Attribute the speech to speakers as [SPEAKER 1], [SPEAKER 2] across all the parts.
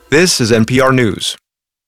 [SPEAKER 1] This is NPR News.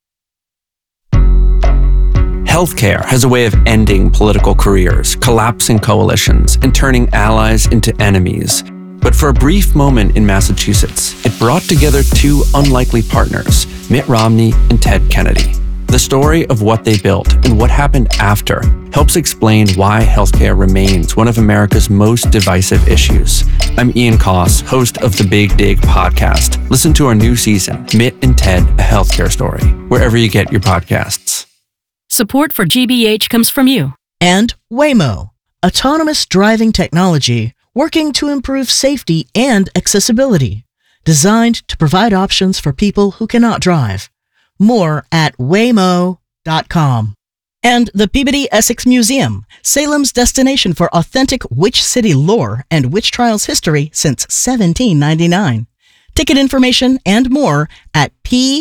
[SPEAKER 2] Healthcare has a way of ending political careers, collapsing coalitions, and turning allies into enemies. But for a brief moment in Massachusetts, it brought together two unlikely partners, Mitt Romney and Ted Kennedy. The story of what they built and what happened after helps explain why healthcare remains one of America's most divisive issues. I'm Ian Koss, host of the Big Dig podcast. Listen to our new season, Mitt and Ted, A Healthcare Story, wherever you get your podcasts.
[SPEAKER 3] Support for GBH comes from you.
[SPEAKER 4] And Waymo, autonomous driving technology working to improve safety and accessibility, designed to provide options for people who cannot drive. More at waymo.com. And the Peabody Essex Museum, Salem's destination for authentic witch city lore and witch trials history since 1799. Ticket information and more at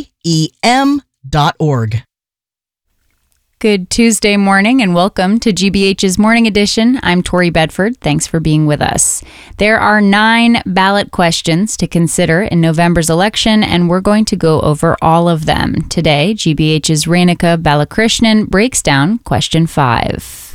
[SPEAKER 4] pem.org.
[SPEAKER 5] Good Tuesday morning and welcome to GBH's Morning Edition. I'm Tori Bedford. Thanks for being with us. There are 9 ballot questions to consider in November's election, and we're going to go over all of them. Today, GBH's Renika Balakrishnan breaks down question 5.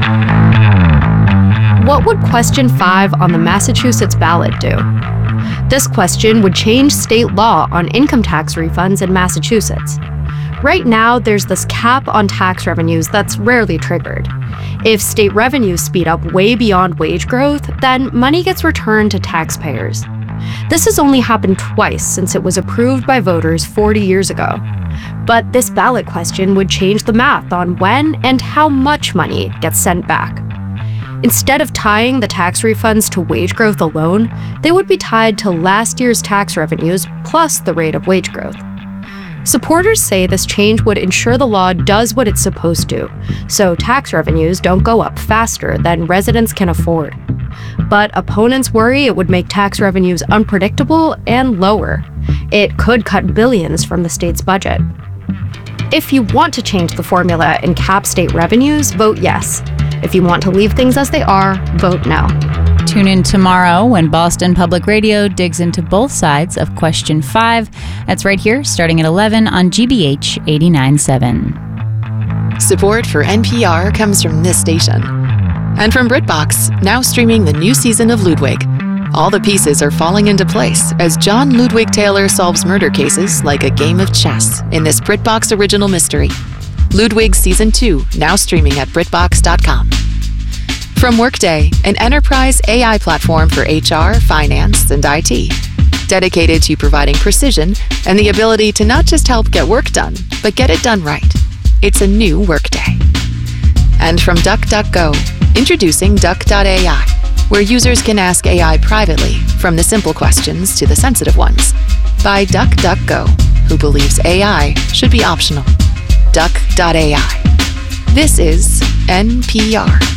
[SPEAKER 6] What would question 5 on the Massachusetts ballot do? This question would change state law on income tax refunds in Massachusetts. Right now, there's this cap on tax revenues that's rarely triggered. If state revenues speed up way beyond wage growth, then money gets returned to taxpayers. This has only happened twice since it was approved by voters 40 years ago. But this ballot question would change the math on when and how much money gets sent back. Instead of tying the tax refunds to wage growth alone, they would be tied to last year's tax revenues plus the rate of wage growth. Supporters say this change would ensure the law does what it's supposed to, so tax revenues don't go up faster than residents can afford. But opponents worry it would make tax revenues unpredictable and lower. It could cut billions from the state's budget. If you want to change the formula and cap state revenues, vote yes. If you want to leave things as they are, vote no.
[SPEAKER 5] Tune in tomorrow when Boston Public Radio digs into both sides of question 5. That's right here, starting at 11 on GBH 89.7.
[SPEAKER 7] Support for NPR comes from this station. And from BritBox, now streaming the new season of Ludwig. All the pieces are falling into place as John Ludwig Taylor solves murder cases like a game of chess in this BritBox original mystery. Ludwig Season 2, now streaming at BritBox.com. From Workday, an enterprise AI platform for HR, finance, and IT, dedicated to providing precision and the ability to not just help get work done, but get it done right. It's a new Workday. And from DuckDuckGo, introducing Duck.ai, where users can ask AI privately, from the simple questions to the sensitive ones, by DuckDuckGo, who believes AI should be optional. Duck.ai. This is NPR.